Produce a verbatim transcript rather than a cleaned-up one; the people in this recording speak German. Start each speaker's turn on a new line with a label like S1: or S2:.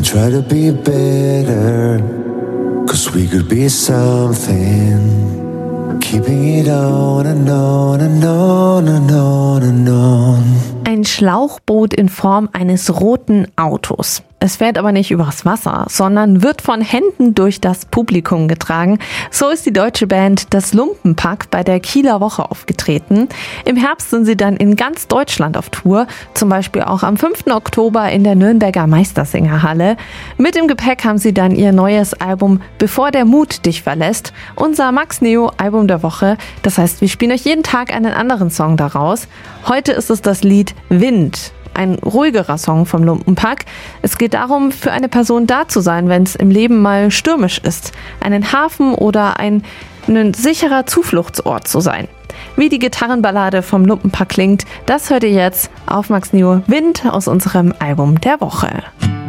S1: and try to be better, 'cause we could be something, keeping it on and on and on and on and on.
S2: Ein Schlauchboot in Form eines roten Autos. Es fährt aber nicht übers Wasser, sondern wird von Händen durch das Publikum getragen. So ist die deutsche Band Das Lumpenpack bei der Kieler Woche aufgetreten. Im Herbst sind sie dann in ganz Deutschland auf Tour, zum Beispiel auch am fünften Oktober in der Nürnberger Meistersingerhalle. Mit im Gepäck haben sie dann ihr neues Album Bevor der Mut dich verlässt, unser Max Neo Album der Woche. Das heißt, wir spielen euch jeden Tag einen anderen Song daraus. Heute ist es das Lied Wind. Ein ruhigerer Song vom Lumpenpack. Es geht darum, für eine Person da zu sein, wenn es im Leben mal stürmisch ist. Einen Hafen oder ein, ein sicherer Zufluchtsort zu sein. Wie die Gitarrenballade vom Lumpenpack klingt, das hört ihr jetzt auf Max Neo Wind aus unserem Album der Woche.